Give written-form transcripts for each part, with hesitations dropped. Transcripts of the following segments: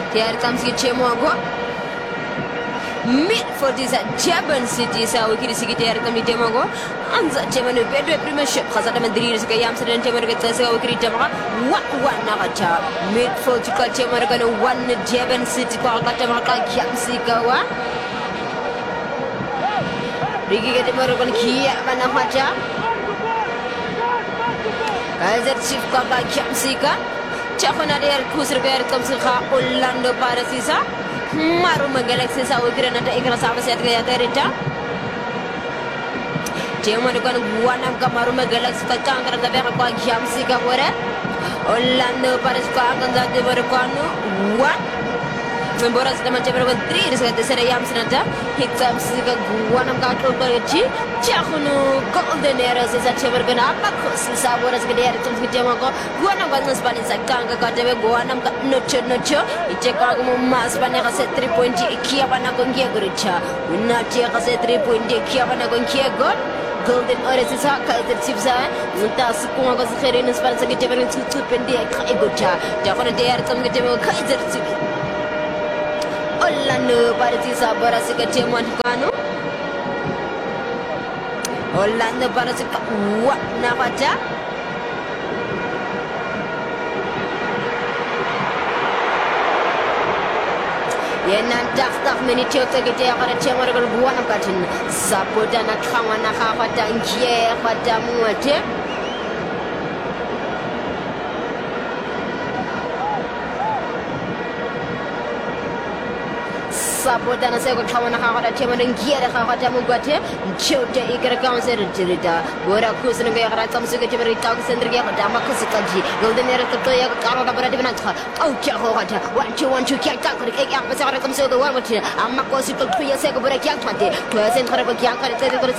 Here comes Gichemogo. Mid for this Japan City, so we can see it here come Demago. And the German bedroom premiership has a Madrid is a Yamson and German gets a Okritama. One Navacha. Mid for to cut German one Japan City called Katamaka Yamsikawa. Rigi get Morgan Kia Manamacha. As it shift Kaka Yamsika. Chafanader Kusraber comes to Orlando Parasisa. Maruma Galaxy Saukirana Igrasavas at Gayaterita. German one of Kamaruma Galaxy Tangra the Verapa Yamsika Wore. Orlando Parispa and that they were what? Memboras the Matember 3 is at the Sera Yamsanata. Hicks up Sika one of Gato Chahuno Golden Eras is a Chevergan Apacos, Saboras Gader comes with Jamago. One of us Spanish Kanga Katave, one of Nocho, Ichakago Mas Banera set 3.0 Kiabanagongia Guricha. We not here set 3.0 Kiabanagongia God. Golden Oris is a culture chips. Mutas Kumagas Herin is Spansa Gitaver to Pendia Kaigocha. Jafana Dare come get him a Kaiser. Orlando Parisisa Borasica Temontano. Orlando Parasica what Navaja? Yenan Dafta Minute of the Gita Chamber one of Cotton. Sapodana Kawana Havata and Kia Patamuate. Sapotana Sego Kawana Hava Chairman and Kia Havatamugate, Chota Ikara Council Tirita, Wora Kusan Garam Secretary Talks and Damakasikaji, Golden Era Toya Karada Bradinata, Oka, what you want to get out of the Yapasara comes to the one with you, Amakosical 3 years ago, but I can't want it, to a center of a Yanka,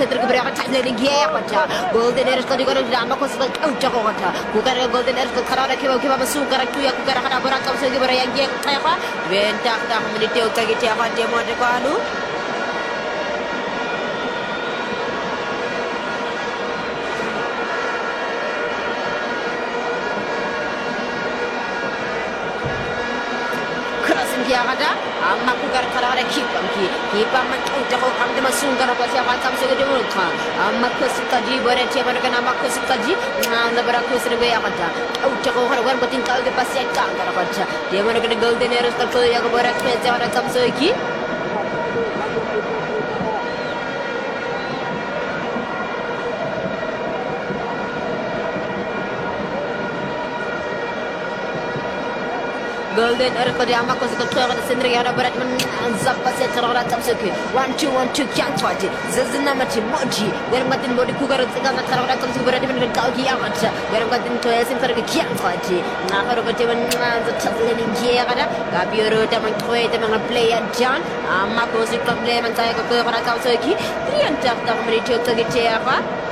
Golden Era Damakosical Oka, who got a Golden Era Karada Kivamasuka, Kuyaka, Barakam, Sivaya, Venta, Military. Demontepano. Crossing Yamada, Makugar Karada keep on my coat, the Masunga of Yama comes to the Demonta, Makosikaji, Boretia, Makosikaji, and the Barakus Yamada. Oh, Jehovah, when putting out the Passet Kanga, they want to go the nearest of Yagorak, comes to a key. Golden Erkodama was the tour of the Sindriana Bratman and Zapaset Ratamsuki. 1-2-1-2 can't fight it. Zazanamati Moji, where Martin Bodikuga and Sagana Karatam to Bratman and Kauki Yamacha, where Martin Toys and Sarki can't fight it. Naharokotivan, the Chaslin in Kiara, Gabioro, Tamantoy, the player John, Makosi Problem and Taiko Ratamsuki, 3 and Tafta Mary took the Gitiava.